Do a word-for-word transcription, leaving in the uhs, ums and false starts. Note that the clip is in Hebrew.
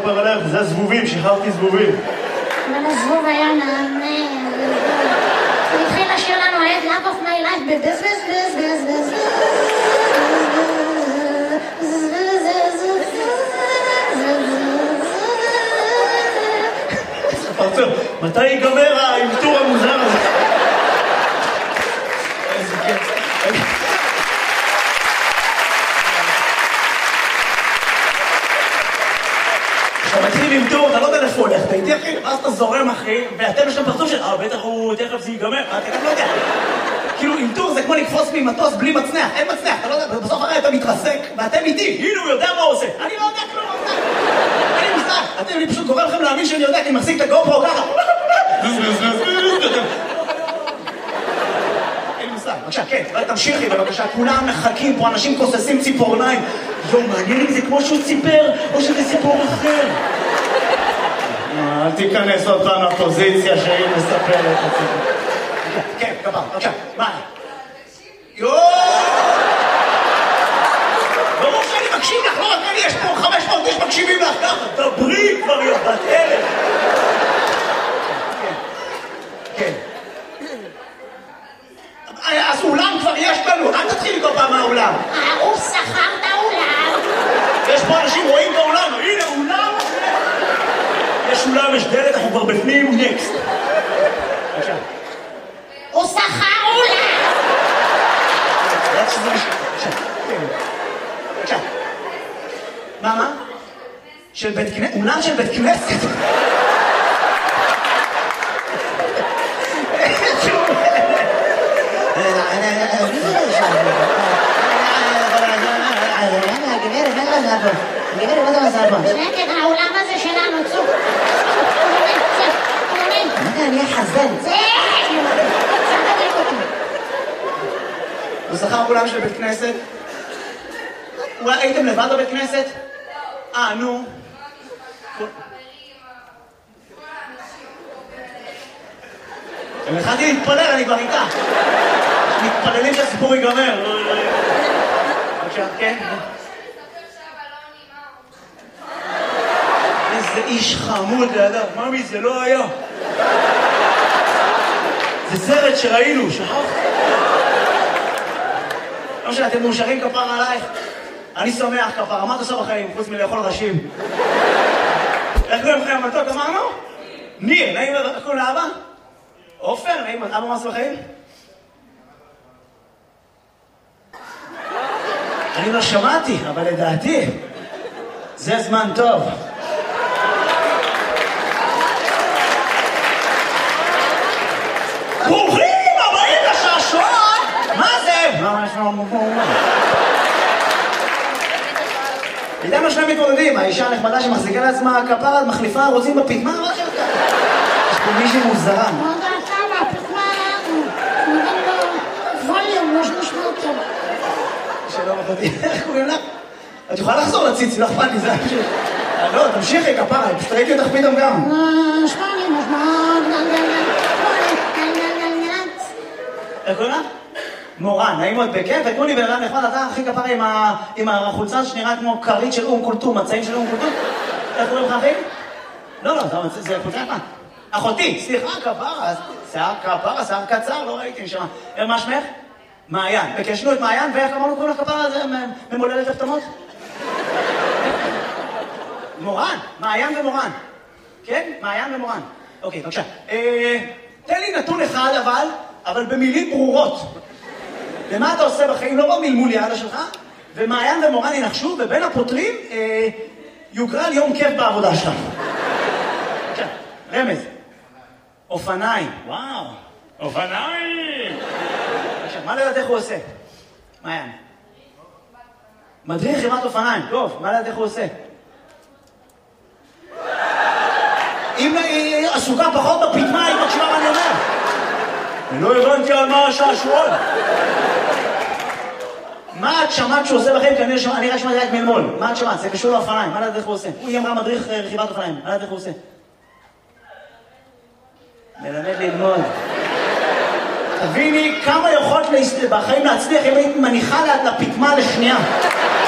כפר עליך, זה הזבובים, שחררתי זבובים. אבל הזבוב היה נענה. הוא התחיל לשיר לנו את Love of my life בבז בז בז בז בז פרצוף, מתי ייגמר האלתור המוזר הזה? איזה כיף. אתה מתחיל עם טור, אתה לא יודע איפה הולך, אתה איתי אחי, ואז אתה זורם אחי, ואתם יש להם פרצוף של, אה, בטח הוא, תכף זה ייגמר, אתה גם לא יודע. כאילו, עם טור זה כמו לקפוץ ממטוס בלי מצנח, אין מצנח, אתה לא יודע, בסוף הרי אתה מתרסק, ואתם איתי, הנה הוא יודע מה הוא עושה. אני לא יודע כלום, אני מושג, אתם לי פשוט גורם לכם להאמין שאני יודע, אני מחזיק את הגופרו ככה. אין מושג, בבקשה, כן, תמשיכי בבקשה, כולם מחכים פה, אנשים כוססים ציפורניים. יו, מעניין אם זה כמו שהוא ציפר, או שזה סיפור אחר. אל תיכנס עוד פעם לפוזיציה שהיא מספרת את הסיפור. כן, כפר, בבקשה, מה? יו! ברור שאני מקשיב לך, לא רק אני, יש פה חמש מאות איש מקשיבים לך ככה. דברי כבר יובת אלף. כן. אז אולם כבר יש לנו, אל תתחילי כל פעם מהאולם. הוא שכר את האולם. יש פה אנשים רואים באולם, הנה אולם. יש אולם, יש דלת, אנחנו כבר בפנים, נקסט. הוא שכר אולם. מה, מה? של בית כנסת? אולם של בית כנסת? שקט, העולם הזה שלנו, צוק. אני אהיה חזן. הוא שכר אולם של בית כנסת? אולי הייתם לבד בבית כנסת? אה, נו. אני התחלתי להתפלל, אני כבר איתה. מתפללים שהסיפור ייגמר. בבקשה, כן? איזה איש חמוד לידיו. ממי, זה לא היה. זה סרט שראינו, שכחת? לא משנה, אתם מאושרים כפר עלייך? אני שמח כפר, מה אתה עושה בחיים, חוץ מלאכול ראשים? איך קוראים לכם המתוק, אמרנו? ניר, נעים, איך קוראים לאבא? עופר, נעים, אבא מה עושה בחיים? אני לא שמעתי, אבל לדעתי, זה זמן טוב. ברוכים הבאים לשעשועון! מה זה? מה יש לנו פה? איתם יש להם מתמודדים, האישה הנחמדה שמחזיקה לעצמה כפרה, מחליפה רוצים בפתמה, מה זה יותר? יש פה מישהי מוזרה. מה דעתה מהפתמה? נותן לו ווליום, יש נשמע טוב. שלום אחותי, איך קוראים לך? את יכולה לחזור לציצי, לא אכפת לי, זה פשוט... לא, תמשיכי כפרה, פשוט ראיתי אותך פתאום גם. שמעני, משמע... איך קוראים לך? מורן, נעים מאוד בכיף, ותנו לי בן אדם נחמד, אתה הכי כפרה עם החולצה שנראה כמו כרית של אום כולתום, מצעים של אום כולתום. איך קוראים לך אחי? לא, לא, זה חולצה נחמד. אחותי, סליחה, כפרה, שיער כפרה, שיער קצר, לא ראיתי משמה. מה שמך? מעיין. וקשנו את מעיין, ואיך אמרנו קוראים לך כפרה, זה ממולדת הפתמות? מורן, מעיין ומורן. כן? מעיין ומורן. אוקיי, בבקשה. תן לי נתון אחד אבל, אבל במילים ברורות. ומה אתה עושה בחיים? לא במלמול יעלה שלך, ומעיין ומורן ינחשו, ובין הפותרים יוגרל יום כיף בעבודה שלך. בבקשה, רמז. אופניים. וואו, אופניים! בבקשה, מה לדעת איך הוא עושה? מעיין. מדריך חברת אופניים. טוב, מה לדעת איך הוא עושה? אם היא עסוקה פחות בפתמה, היא מקשיבה מה אני אומר. אני לא הבנתי על מה השעשועון. מה את שמעת שהוא עושה לכם? כי אני רק שמעתי רק מלמול. מה את שמעת? זה קשור לאופניים. מה לדעת איך הוא עושה? הוא אמרה מדריך רכיבת אופניים. מה לדעת איך הוא עושה? מלמד ללמוד. תביני כמה יכולת בחיים להצליח אם היית מניחה לפתמה לשנייה.